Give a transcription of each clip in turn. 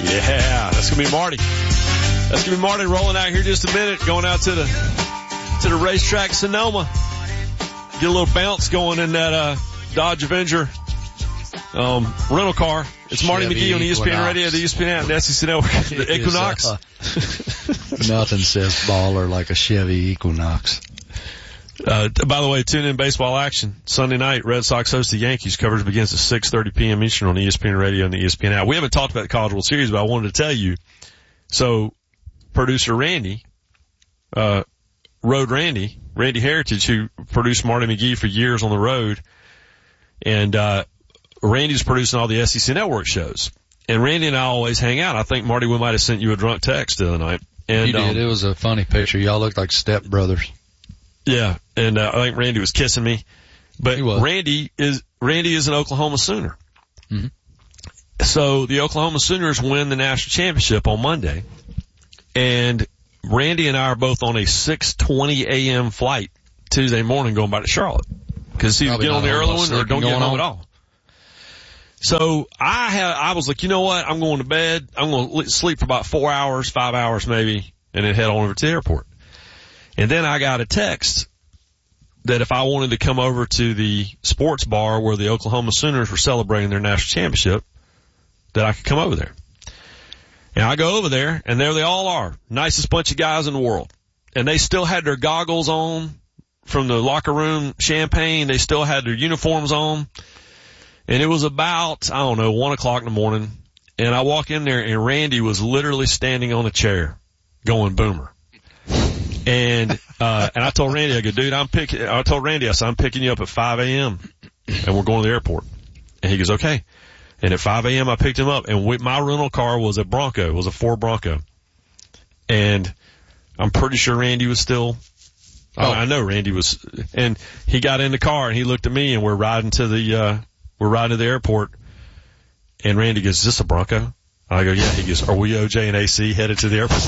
Yeah, that's going to be Marty. That's going to be Marty rolling out here just a minute, going out to the racetrack Sonoma. Get a little bounce going in that Dodge Avenger rental car. It's Marty McGee on the ESPN Radio, the ESPN app, the SEC Network, the Equinox. Nothing says baller like a Chevy Equinox. By the way, tune in baseball action. Sunday night, Red Sox host the Yankees. Coverage begins at 6:30 p.m. Eastern on the ESPN Radio and the ESPN app. We haven't talked about the College World Series, but I wanted to tell you. So, producer Randy Heritage, who produced Marty McGee for years on the road, and Randy's producing all the SEC Network shows. And Randy and I always hang out. I think, Marty, we might have sent you a drunk text the other night. And, you did. It was a funny picture. Y'all looked like stepbrothers. Yeah, and I think Randy was kissing me. But Randy is an Oklahoma Sooner. Mm-hmm. So the Oklahoma Sooners win the national championship on Monday. And Randy and I are both on a 6:20 a.m. flight Tuesday morning going back to Charlotte. Because either get on the early one or don't get home at all. So I was like, you know what? I'm going to bed. I'm going to sleep for about 4 hours, 5 hours maybe, and then head on over to the airport. And then I got a text that if I wanted to come over to the sports bar where the Oklahoma Sooners were celebrating their national championship, that I could come over there. And I go over there, and there they all are. Nicest bunch of guys in the world. And they still had their goggles on from the locker room champagne. They still had their uniforms on. And it was about, 1 o'clock in the morning. And I walk in there, and Randy was literally standing on a chair going boomer. And I told Randy, I go, dude, I said, I'm picking you up at 5 a.m. and we're going to the airport. And he goes, okay. And at 5 a.m. I picked him up, and my rental car was a Bronco. It was a Ford Bronco. And I'm pretty sure Randy was still, I know Randy was, and he got in the car and he looked at me and we're riding to the airport. And Randy goes, is this a Bronco? I go, yeah. He goes, are we OJ and AC headed to the airport?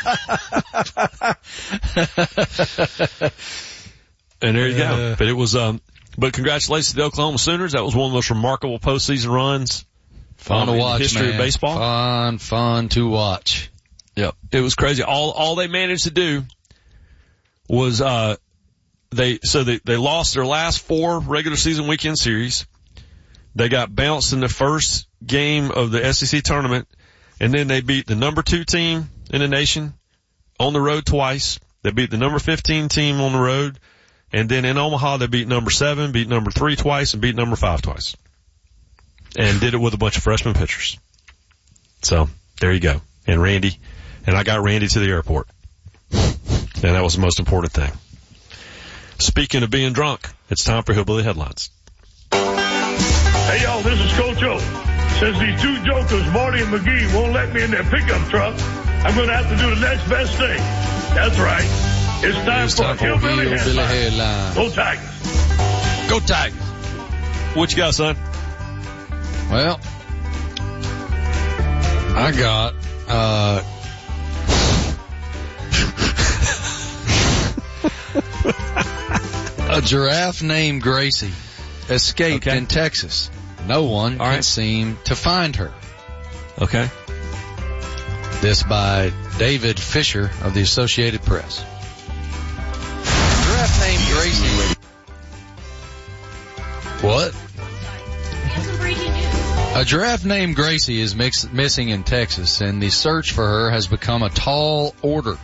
And there you go. But it was, but congratulations to the Oklahoma Sooners. That was one of the most remarkable postseason runs. Fun to watch, in the history of baseball. Fun to watch. Yep. It was crazy. All they managed to do was, they lost their last 4 regular season weekend series. They got bounced in the first game of the SEC tournament, and then they beat the number 2 team in the nation on the road twice. They beat the number 15 team on the road, and then in Omaha they beat number 7, beat number 3 twice, and beat number 5 twice. And did it with a bunch of freshman pitchers. So, there you go. And I got Randy to the airport. And that was the most important thing. Speaking of being drunk, it's time for Hillbilly Headlines. Hey, y'all, this is Coach O. Since these 2 jokers, Marty and McGee, won't let me in their pickup truck, I'm going to have to do the next best thing. That's right. It's time for Hillbilly Headlines. Go Tigers. Go Tigers. What you got, son? Well, I got, a giraffe named Gracie escaped in Texas. No one can seem to find her. Okay. This by David Fisher of the Associated Press. A giraffe named Gracie. What? A giraffe named Gracie is missing in Texas, and the search for her has become a tall order.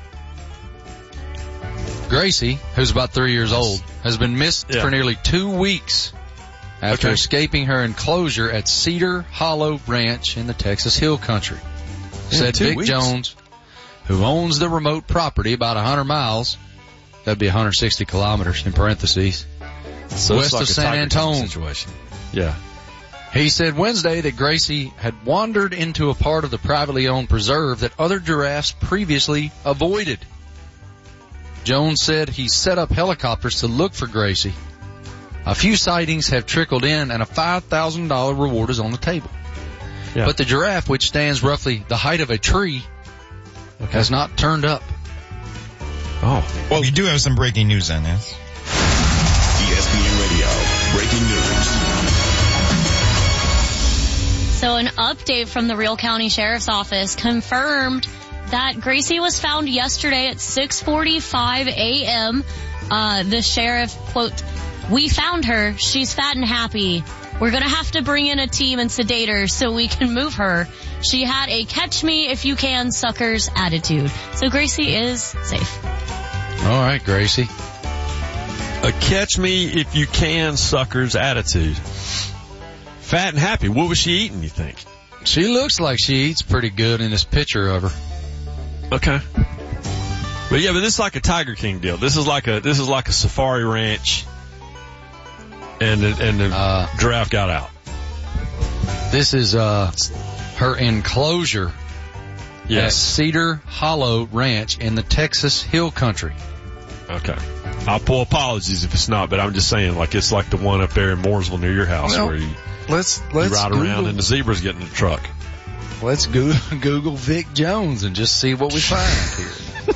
Gracie, who's about 3 years old, has been missed for nearly 2 weeks after escaping her enclosure at Cedar Hollow Ranch in the Texas Hill Country. Said Vic Jones, who owns the remote property about 100 miles, that'd be 160 kilometers in parentheses, so west like of San Antonio. Situation. Yeah. He said Wednesday that Gracie had wandered into a part of the privately owned preserve that other giraffes previously avoided. Jones said he set up helicopters to look for Gracie. A few sightings have trickled in, and a $5,000 reward is on the table. Yeah. But the giraffe, which stands roughly the height of a tree, has not turned up. Oh. Well, we do have some breaking news on this. ESPN Radio, breaking news. So an update from the Real County Sheriff's Office confirmed that Gracie was found yesterday at 6:45 a.m. The sheriff, quote, "We found her. She's fat and happy. We're going to have to bring in a team and sedate her so we can move her. She had a catch me if you can suckers attitude." So Gracie is safe. All right, Gracie. A catch me if you can suckers attitude. Fat and happy. What was she eating, you think? She looks like she eats pretty good in this picture of her. Okay. But yeah, but this is like a Tiger King deal. This is like a safari ranch. And the giraffe got out. This is her enclosure at Cedar Hollow Ranch in the Texas Hill Country. Okay. I'll pull apologies if it's not, but I'm just saying, like, it's like the one up there in Mooresville near your house where you ride around and the zebras get in the truck. Let's Google Vic Jones and just see what we find here.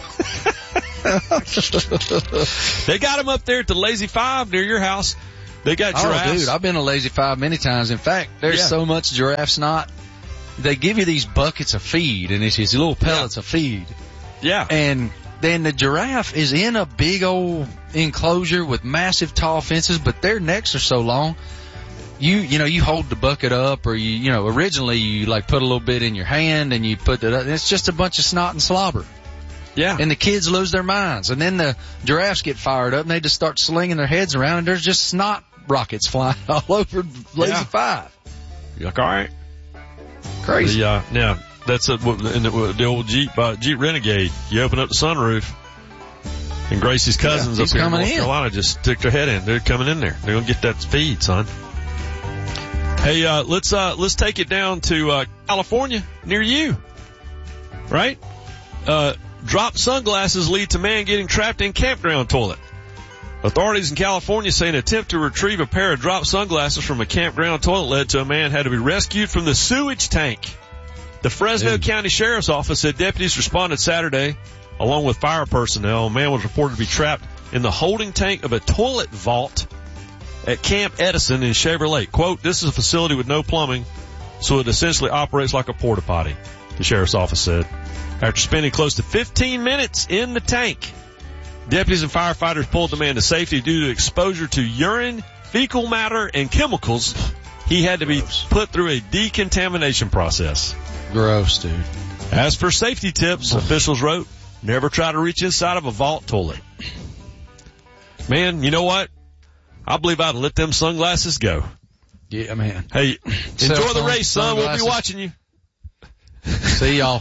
They got him up there at the Lazy Five near your house. They got giraffes. Oh, dude, I've been to Lazy Five many times. In fact, there's so much giraffe snot. They give you these buckets of feed, and it's these little pellets of feed. Yeah. And then the giraffe is in a big old enclosure with massive tall fences, but their necks are so long. You hold the bucket up, or originally you like put a little bit in your hand and you put it up, and it's just a bunch of snot and slobber. Yeah. And the kids lose their minds. And then the giraffes get fired up and they just start slinging their heads around, and there's just snot rockets flying all over Lazy Five. You're like, all right. Crazy. Yeah, that's in the old Jeep Renegade. You open up the sunroof, and Gracie's cousins up here in North Carolina just stick their head in. They're coming in there. They're going to get that feed, son. Hey, let's take it down to California, near you. Right? Dropped sunglasses lead to man getting trapped in campground toilet. Authorities in California say an attempt to retrieve a pair of dropped sunglasses from a campground toilet led to a man had to be rescued from the sewage tank. The Fresno County Sheriff's Office said deputies responded Saturday along with fire personnel. A man was reported to be trapped in the holding tank of a toilet vault at Camp Edison in Shaver Lake. Quote, "This is a facility with no plumbing, so it essentially operates like a porta potty," the sheriff's office said. After spending close to 15 minutes in the tank, deputies and firefighters pulled the man to safety due to exposure to urine, fecal matter, and chemicals. He had to be put through a decontamination process. Gross, dude. As for safety tips, officials wrote, never try to reach inside of a vault toilet. Man, you know what? I believe I'd let them sunglasses go. Yeah, man. Hey, enjoy the race, son. We'll be watching you. See y'all.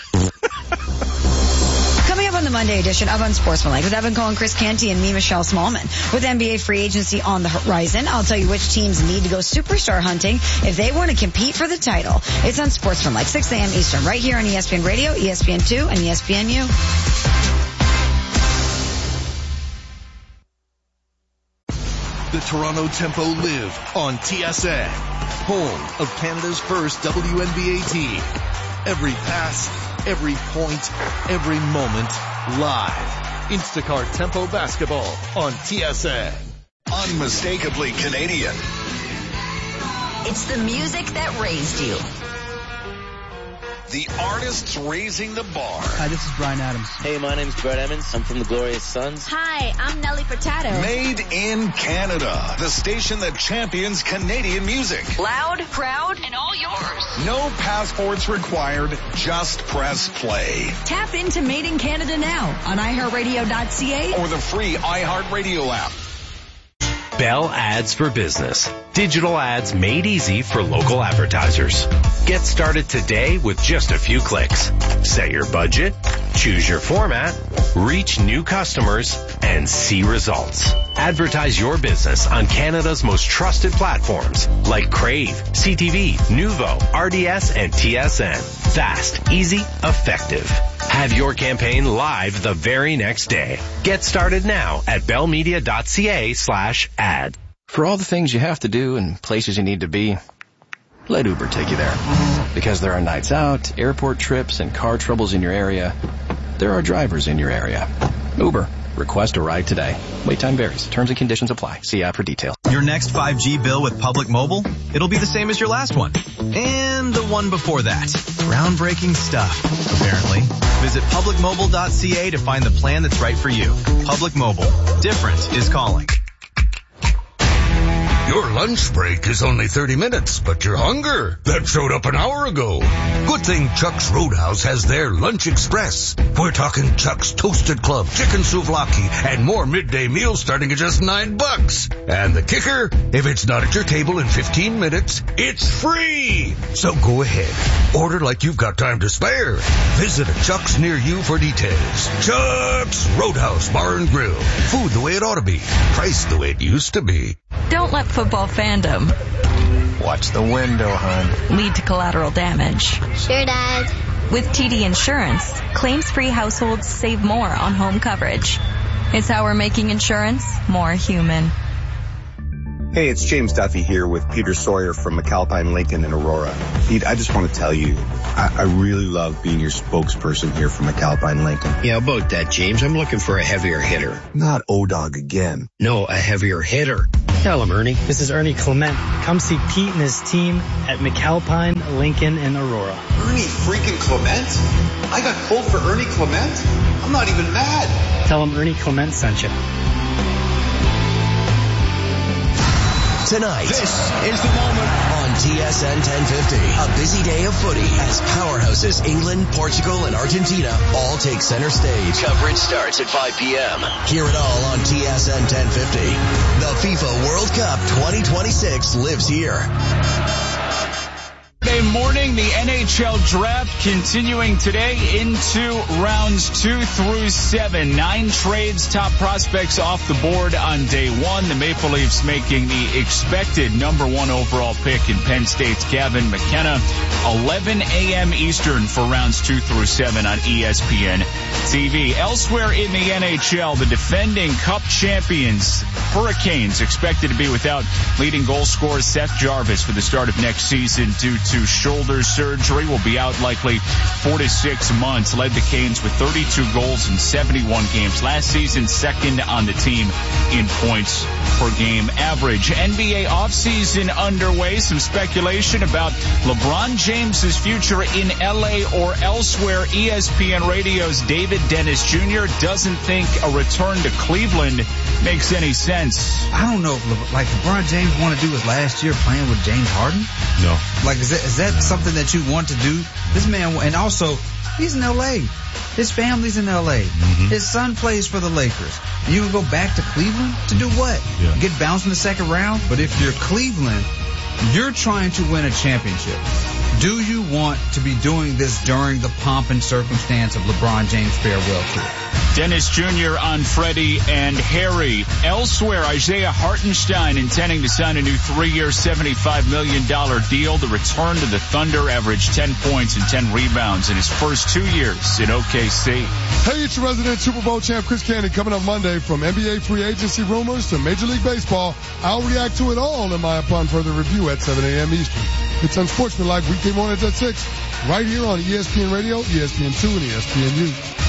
Coming up on the Monday edition of Unsportsmanlike with Evan Cole and Chris Canty and me, Michelle Smallman. With NBA free agency on the horizon, I'll tell you which teams need to go superstar hunting if they want to compete for the title. It's Unsportsmanlike, 6 a.m. Eastern, right here on ESPN Radio, ESPN2, and ESPNU. The Toronto Tempo live on TSN, home of Canada's first WNBA team. Every pass, every point, every moment, live. Instacart Tempo Basketball on TSN. Unmistakably Canadian. It's the music that raised you. The artists raising the bar. Hi, this is Bryan Adams. Hey, my name's Brett Emmons. I'm from the Glorious Sons. Hi, I'm Nelly Furtado. Made in Canada. The station that champions Canadian music. Loud, proud, and all yours. No passports required. Just press play. Tap into Made in Canada now on iHeartRadio.ca or the free iHeartRadio app. Bell Ads for Business. Digital ads made easy for local advertisers. Get started today with just a few clicks. Set your budget, choose your format, reach new customers, and see results. Advertise your business on Canada's most trusted platforms like Crave, CTV, Nuvo, RDS, and TSN. Fast, easy, effective. Have your campaign live the very next day. Get started now at bellmedia.ca/ad. For all the things you have to do and places you need to be, let Uber take you there. Because there are nights out, airport trips, and car troubles in your area, there are drivers in your area. Uber. Request a ride today. Wait time varies. Terms and conditions apply. See app for details. Your next 5G bill with Public Mobile, it'll be the same as your last one. And the one before that. Groundbreaking stuff, apparently. Visit publicmobile.ca to find the plan that's right for you. Public Mobile. Different is calling. Your lunch break is only 30 minutes, but your hunger, that showed up an hour ago. Good thing Chuck's Roadhouse has their Lunch Express. We're talking Chuck's Toasted Club, chicken souvlaki, and more midday meals starting at just $9. And the kicker, if it's not at your table in 15 minutes, it's free. So go ahead, order like you've got time to spare. Visit a Chuck's near you for details. Chuck's Roadhouse Bar and Grill. Food the way it ought to be. Price the way it used to be. Don't let football fandom Watch the window, hon. lead to collateral damage. Sure, Dad. With TD Insurance, claims-free households save more on home coverage. It's how we're making insurance more human. Hey, it's James Duffy here with Peter Sawyer from McAlpine Lincoln in Aurora. Pete, I just want to tell you, I really love being your spokesperson here for McAlpine Lincoln. Yeah, about that, James. I'm looking for a heavier hitter. Not O-Dog again. No, a heavier hitter. Tell him, Ernie. This is Ernie Clement. Come see Pete and his team at McAlpine Lincoln in Aurora. Ernie freaking Clement? I got pulled for Ernie Clement? I'm not even mad. Tell him Ernie Clement sent you. Tonight, this is the moment on TSN 1050. A busy day of footy as powerhouses England, Portugal, and Argentina all take center stage. Coverage starts at 5 p.m. Hear it all on TSN 1050. The FIFA World Cup 2026 lives here. Monday morning, the NHL draft continuing today into rounds 2 through 7. 9 trades, top prospects off the board on day 1. The Maple Leafs making the expected number 1 overall pick in Penn State's Gavin McKenna. 11 a.m. Eastern for rounds 2 through 7 on ESPN TV. Elsewhere in the NHL, the defending Cup champions Hurricanes expected to be without leading goal scorer Seth Jarvis for the start of next season due to shoulder surgery. Will be out likely 4 to 6 months. Led the Canes with 32 goals in 71 games last season, second on the team in points per game average. NBA offseason underway. Some speculation about LeBron James's future in LA or elsewhere. ESPN Radio's David Dennis Jr. doesn't think a return to Cleveland makes any sense. I don't know if LeBron James want to do his last year playing with James Harden. No. Like, is that something that you want to do? This man, and also, he's in L.A. His family's in L.A. Mm-hmm. His son plays for the Lakers. You can go back to Cleveland to do what? Yeah. Get bounced in the second round? But if you're Cleveland, you're trying to win a championship. Do you want to be doing this during the pomp and circumstance of LeBron James' farewell tour? Dennis Jr. on Freddie and Harry. Elsewhere, Isaiah Hartenstein intending to sign a new 3-year, $75 million deal. The return to the Thunder averaged 10 points and 10 rebounds in his first 2 years in OKC. Hey, it's your resident Super Bowl champ Chris Candy coming up Monday. From NBA free agency rumors to Major League Baseball, I'll react to it all in my Upon Further review at 7 a.m. Eastern. It's Unsportsmanlike weekday mornings at 6, right here on ESPN Radio, ESPN2, and ESPNU.